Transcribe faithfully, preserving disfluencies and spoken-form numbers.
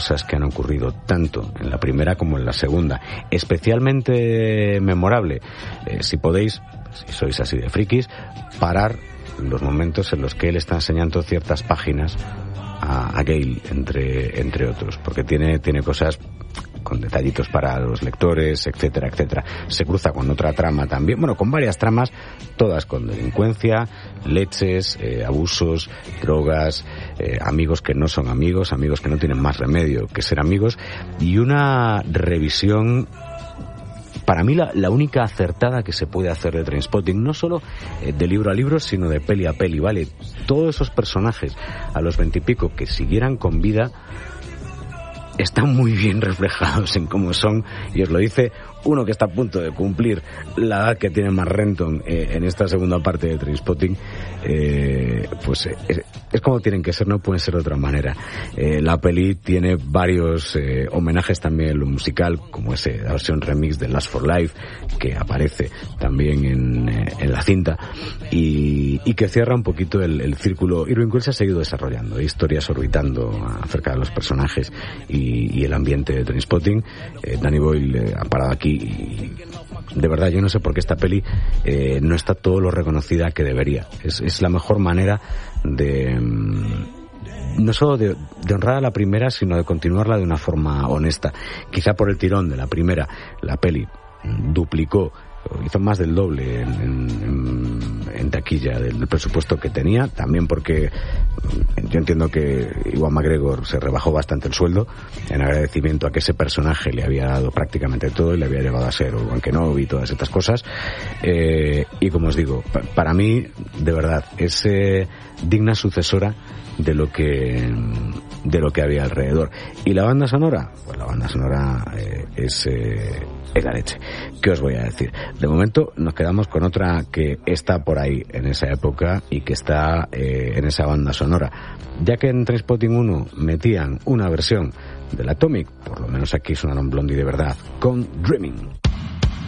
cosas que han ocurrido tanto en la primera como en la segunda. Especialmente memorable, eh, si podéis, si sois así de frikis, parar los momentos en los que él está enseñando ciertas páginas a, a Gale, entre, entre otros, porque tiene, tiene cosas con detallitos para los lectores, etcétera, etcétera. Se cruza con otra trama también, bueno, con varias tramas, todas con delincuencia, leches, eh, abusos, drogas, eh, amigos que no son amigos, amigos que no tienen más remedio que ser amigos, y una revisión, para mí la, la única acertada que se puede hacer de Trainspotting, no solo eh, de libro a libro, sino de peli a peli, ¿vale? Todos esos personajes a los veintipico que siguieran con vida están muy bien reflejados en cómo son, y os lo dice uno que está a punto de cumplir la edad que tiene Mark Renton eh, en esta segunda parte de Trainspotting. Eh, pues eh, es, es como tienen que ser, no pueden ser de otra manera. Eh, la peli tiene varios eh, homenajes también en lo musical, como ese, la versión remix de Last for Life, que aparece también en, eh, en la cinta, y, y que cierra un poquito el, el círculo. Irving Welsh se ha seguido desarrollando, hay historias orbitando acerca de los personajes y, y el ambiente de Trainspotting. eh, Danny Boyle eh, ha parado aquí, y de verdad yo no sé por qué esta peli eh, no está todo lo reconocida que debería. Es, es la mejor manera de no solo de, de honrar a la primera, sino de continuarla de una forma honesta. Quizá por el tirón de la primera, la peli duplicó, hizo más del doble en, en, en taquilla del presupuesto que tenía, también porque yo entiendo que Ewan McGregor se rebajó bastante el sueldo en agradecimiento a que ese personaje le había dado prácticamente todo y le había llevado a ser Obi-Wan Kenobi y todas estas cosas. Eh, y como os digo, pa- para mí, de verdad, es eh, digna sucesora de lo que de lo que había alrededor. ¿Y la banda sonora? Pues la banda sonora eh, es, eh, es la leche. ¿Qué os voy a decir? De momento nos quedamos con otra que está por ahí en esa época y que está eh, en esa banda sonora. Ya que en Trainspotting uno metían una versión del Atomic, por lo menos aquí sonaron Blondie de verdad, con Dreaming.